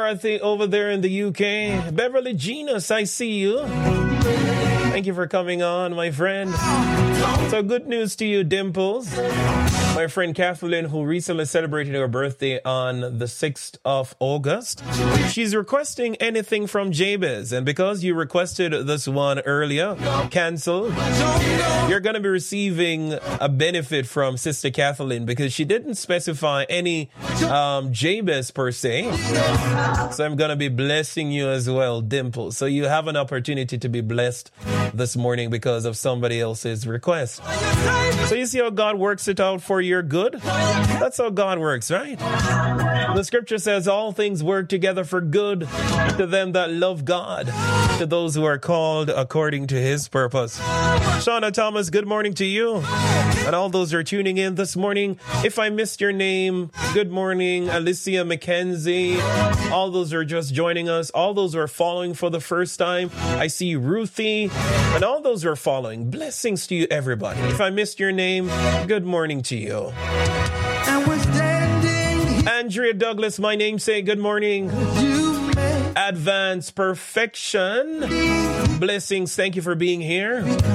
Dorothy over there in the UK. Beverly Genus, I see you. Thank you for coming on, my friend. So good news to you, Dimples. My friend Kathleen, who recently celebrated her birthday on the 6th of August. She's requesting anything from Jabez. And because you requested this one earlier, canceled, you're going to be receiving a benefit from Sister Kathleen because she didn't specify any Jabez per se. So I'm going to be blessing you as well, Dimples. So you have an opportunity to be blessed this morning because of somebody else's request. So you see how God works it out for your good? That's how God works, right? The scripture says all things work together for good to them that love God, to those who are called according to his purpose. Shauna Thomas, good morning to you. And all those who are tuning in this morning. If I missed your name, good morning. Alicia McKenzie. All those who are just joining us. All those who are following for the first time. I see Ruthie. And all those who are following. Blessings to you, everybody. If I missed your name, good morning to you. And we're standing. Andrea Douglas, my namesake, good morning. Advanced Perfection. Blessings, thank you for being here.